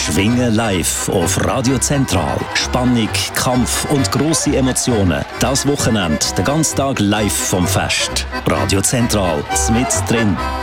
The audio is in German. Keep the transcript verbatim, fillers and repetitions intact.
Schwingen live auf Radio Zentral. Spannung, Kampf und grosse Emotionen. Das Wochenende, den ganzen Tag live vom Fest. Radio Zentral, mit drin.